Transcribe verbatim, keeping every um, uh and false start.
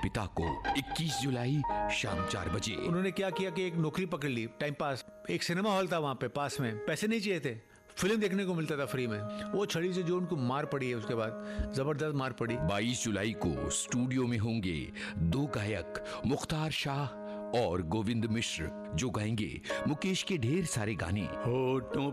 पिता को इक्कीस जुलाई शाम चार बजे। उन्होंने क्या किया कि एक नौकरी पकड़ ली, टाइम पास। एक सिनेमा हॉल था वहाँ पे पास में, पैसे नहीं चाहिए थे, फिल्म देखने को मिलता था फ्री में। वो छड़ी से जो उनको मार पड़ी है, उसके बाद जबरदस्त मार पड़ी। बाईस जुलाई को स्टूडियो में होंगे दो गायक, मुख्तार शाह और गोविंद मिश्र, जो गाएंगे मुकेश के ढेर सारे गाने। होठों